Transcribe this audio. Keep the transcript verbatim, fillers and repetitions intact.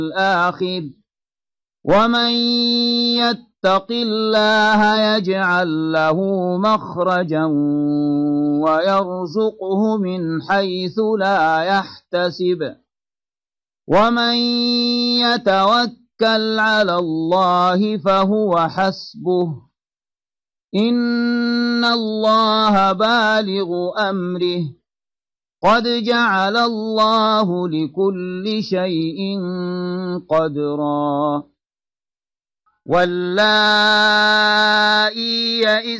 الآخر ومن يتق الله يجعل له مخرجا ويرزقه من حيث لا يحتسب ومن يتوكل على الله فهو حسبه إن الله بالغ أمره قد جعل الله لكل شيء قدرا واللائي يئسن